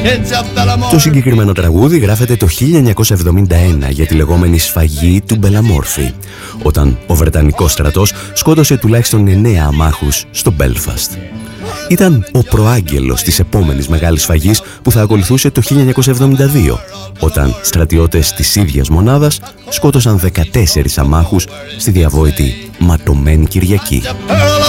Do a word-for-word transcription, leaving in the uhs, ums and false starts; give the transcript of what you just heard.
Το συγκεκριμένο τραγούδι γράφεται το χίλια εννιακόσια εβδομήντα ένα για τη λεγόμενη σφαγή του Μπελαμόρφη, όταν ο Βρετανικός στρατός σκότωσε τουλάχιστον εννέα αμάχους στο Μπέλφαστ. Ήταν ο προάγγελος της επόμενης μεγάλης σφαγής που θα ακολουθούσε το χίλια εννιακόσια εβδομήντα δύο, όταν στρατιώτες της ίδιας μονάδας σκότωσαν δεκατέσσερις αμάχους στη διαβόητη Ματωμένη Κυριακή.